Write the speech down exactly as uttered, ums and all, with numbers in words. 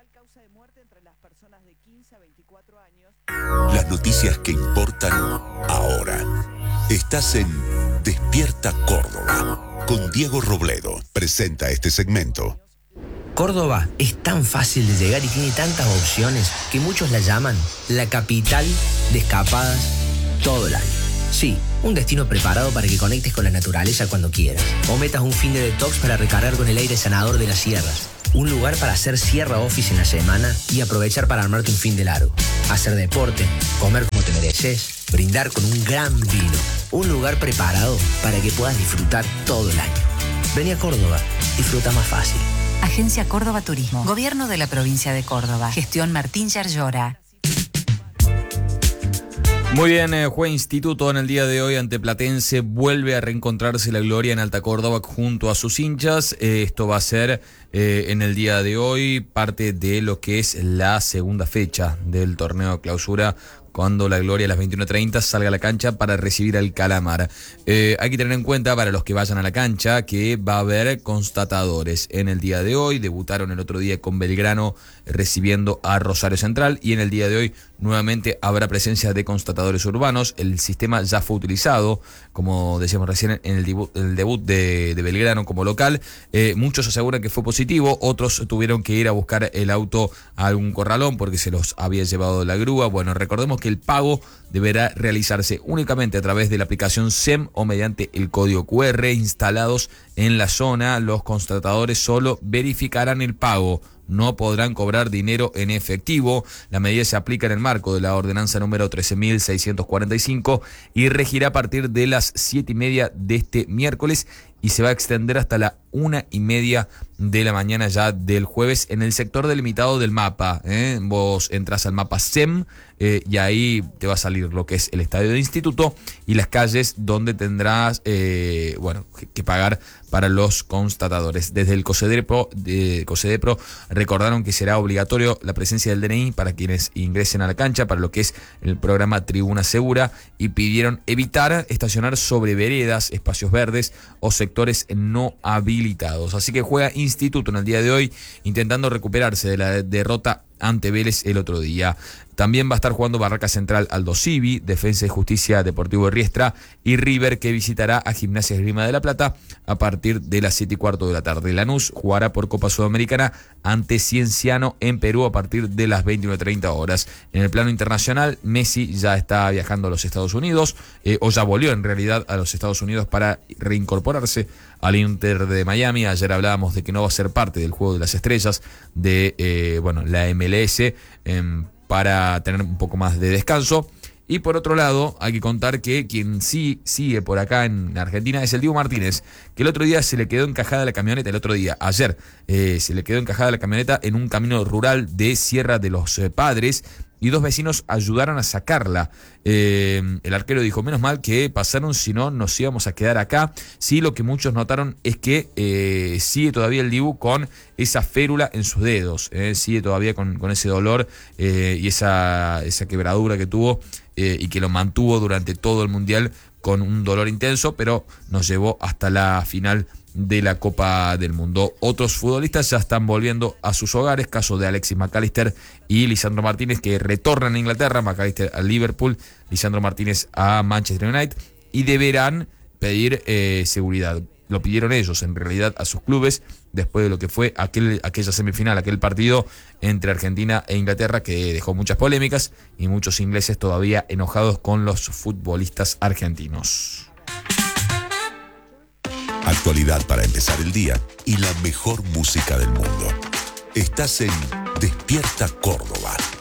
Las noticias que importan ahora. Estás en Despierta Córdoba con Diego Robledo. Presenta este segmento. Córdoba es tan fácil de llegar y tiene tantas opciones que muchos la llaman la capital de escapadas todo el año. Sí, un destino preparado para que conectes con la naturaleza cuando quieras. O metas un fin de detox para recargar con el aire sanador de las sierras. Un lugar para hacer sierra office en la semana y aprovechar para armarte un fin de largo. Hacer deporte, comer como te mereces, brindar con un gran vino. Un lugar preparado para que puedas disfrutar todo el año. Vení a Córdoba, disfruta más fácil. Agencia Córdoba Turismo. Gobierno de la provincia de Córdoba. Gestión Martín Yarlora. Muy bien, eh, juez Instituto en el día de hoy ante Platense vuelve a reencontrarse la gloria en Alta Córdoba junto a sus hinchas. Eh, esto va a ser eh, en el día de hoy parte de lo que es la segunda fecha del torneo clausura, cuando la Gloria a las veintiuno treinta salga a la cancha para recibir al Calamar. Eh, hay que tener en cuenta, para los que vayan a la cancha, que va a haber constatadores en el día de hoy. Debutaron el otro día con Belgrano recibiendo a Rosario Central, y en el día de hoy nuevamente habrá presencia de constatadores urbanos. El sistema ya fue utilizado, como decíamos recién, en el debut, el debut de, de Belgrano como local. Eh, muchos aseguran que fue positivo, otros tuvieron que ir a buscar el auto a algún corralón porque se los había llevado la grúa. Bueno, recordemos que el pago deberá realizarse únicamente a través de la aplicación S E M o mediante el código cu erre instalados en la zona. Los constatadores solo verificarán el pago, no podrán cobrar dinero en efectivo. La medida se aplica en el marco de la ordenanza número trece mil seiscientos cuarenta y cinco y regirá a partir de las siete y media de este miércoles y se va a extender hasta la una y media de la mañana ya del jueves en el sector delimitado del mapa. ¿eh? Vos entras al mapa S E M eh, y ahí te va a salir lo que es el estadio de Instituto y las calles donde tendrás eh, bueno, que pagar para los constatadores. Desde el COSEDEPRO, de COSEDEPRO recordaron que será obligatorio la presencia del D N I para quienes ingresen a la cancha para lo que es el programa Tribuna Segura, y pidieron evitar estacionar sobre veredas, espacios verdes o sectores no habilitados. Así que juega Instituto en el día de hoy intentando recuperarse de la derrota ante Vélez el otro día. También va a estar jugando Barraca Central Aldo Civi, Defensa y Justicia Deportivo Riestra y River, que visitará a Gimnasia Esgrima de la Plata a partir de las siete y cuarto de la tarde. Lanús jugará por Copa Sudamericana ante Cienciano en Perú a partir de las veintiuno treinta horas. En el plano internacional, Messi ya está viajando a los Estados Unidos, eh, o ya volvió en realidad a los Estados Unidos para reincorporarse al Inter de Miami. Ayer hablábamos de que no va a ser parte del Juego de las Estrellas de eh, bueno, la eme ele ese, eh, para tener un poco más de descanso. Y por otro lado, hay que contar que quien sí sigue por acá en Argentina es el Diego Martínez, que el otro día se le quedó encajada la camioneta, el otro día, ayer, eh, se le quedó encajada la camioneta en un camino rural de Sierra de los eh, Padres, y dos vecinos ayudaron a sacarla. Eh, el arquero dijo, menos mal que pasaron, si no nos íbamos a quedar acá. Sí, lo que muchos notaron es que eh, sigue todavía el Dibu con esa férula en sus dedos, eh, sigue todavía con, con ese dolor eh, y esa, esa quebradura que tuvo eh, y que lo mantuvo durante todo el Mundial con un dolor intenso, pero nos llevó hasta la final de la Copa del Mundo. Otros futbolistas ya están volviendo a sus hogares, caso de Alexis McAllister y Lisandro Martínez, que retornan a Inglaterra, McAllister al Liverpool, Lisandro Martínez a Manchester United, y deberán pedir eh, seguridad. Lo pidieron ellos, en realidad, a sus clubes, después de lo que fue aquel, aquella semifinal, aquel partido entre Argentina e Inglaterra, que dejó muchas polémicas y muchos ingleses todavía enojados con los futbolistas argentinos. Actualidad para empezar el día y la mejor música del mundo. Estás en Despierta Córdoba.